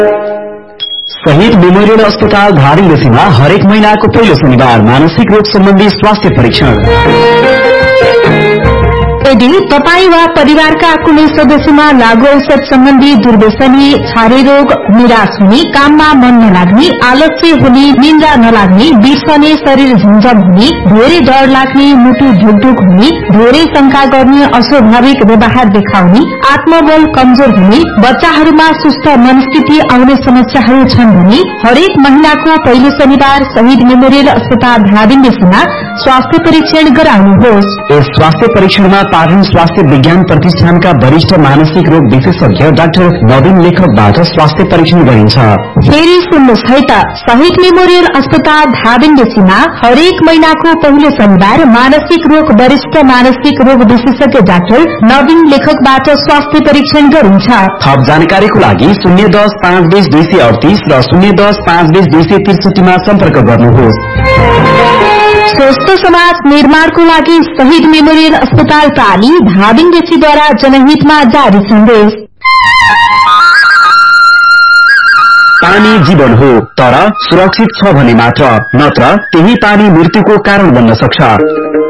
शहीद मेमोरियल अस्पताल धादिङमा हरेक महिनाको पहिलो शनिबार मानसिक रोग सम्बन्धी स्वास्थ्य परीक्षण। यदि तपाई वा परिवारका कुनै सदस्यमा लागू औषध सम्बन्धी दुर्व्यसनी, छारे रोग, निराश हुने, काममा मन नलाग्ने, आलस्य हुने, निन्द्रा नलाग्ने, बिर्सने, शरीर झुमझम हुने, धेरै डर लाग्ने, मुटु ढुकढुक हुने, धेरै शंका गर्ने, अस्वाभाविक व्यवहार देखाउने, आत्मबल कमजोर हुने, बच्चाहरूमा सुस्त मनस्थिति आउने समस्याहरू छन् भने हरेक महिनाको पहिलो शनिबार शहीद मेमोरियल अस्पताल धादिङमा स्वास्थ्य परीक्षण गराउनुहोस्। यस स्वास्थ्य परीक्षणमा पाटन स्वास्थ्य विज्ञान प्रतिष्ठानका वरिष्ठ मानसिक रोग विशेषज्ञ डाक्टर नवीन लेखकबाट स्वास्थ्य परीक्षण गरिन्छ। फेरि सुन्नुहोस् है त, शहीद मेमोरियल अस्पताल धादिङमा हरेक महिनाको पहिलो शनिबार मानसिक रोग वरिष्ठ मानसिक रोग विशेषज्ञ डाक्टर नवीन लेखकबाट स्वास्थ्य परीक्षण गरिन्छ। थप जानकारीको लागि 010-520-238 र 010-520-263 मा सम्पर्क गर्नुहोस्। स्वस्थ समाज निर्माणको लागि शहीद मेमोरियल अस्पताल प्राली धादिङद्वारा जनहितमा जारी सन्देश। पानी जीवन हो, तर सुरक्षित छ भने मात्र, नत्र त्यही पानी मृत्युको कारण बन्न सक्छ।